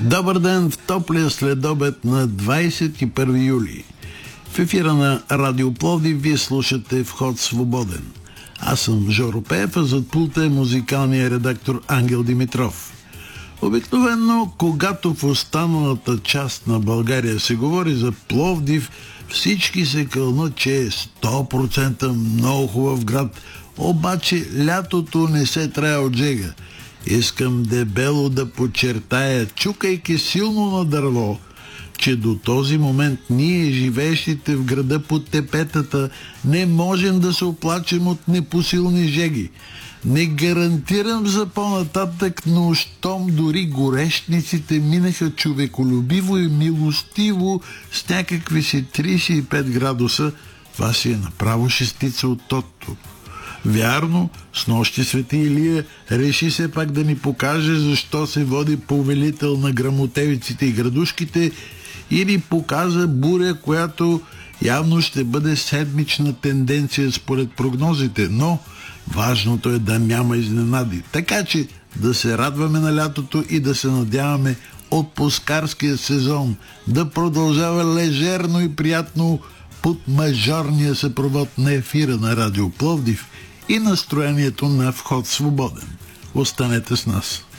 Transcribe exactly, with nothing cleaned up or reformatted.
Добър ден в топлия следобед на двадесет и първи юли. В ефира на Радио Пловдив вие слушате Вход свободен. Аз съм Жоро Пеев, а зад пулта е музикалният редактор Ангел Димитров. Обикновено, когато в останалата част на България се говори за Пловдив, всички се кълнат, че е сто процента много хубав град, обаче лятото не се трае от жега. Искам дебело да подчертая, чукайки силно на дърво, че до този момент ние, живеещите в града под тепетата, не можем да се оплачем от непосилни жеги. Не гарантирам за по-нататък, но щом дори горешниците минаха човеколюбиво и милостиво с някакви си тридесет и пет градуса, това си е направо шестица от тотто. Вярно, снощи свети Илия реши се пак да ни покаже защо се води повелител на грамотевиците и градушките и ни показа буря, която явно ще бъде седмична тенденция според прогнозите, но важното е да няма изненади. Така че да се радваме на лятото и да се надяваме отпускарския сезон да продължава лежерно и приятно под мажорния съпровод на ефира на Радио Пловдив и настроението на Вход свободен. Останете с нас.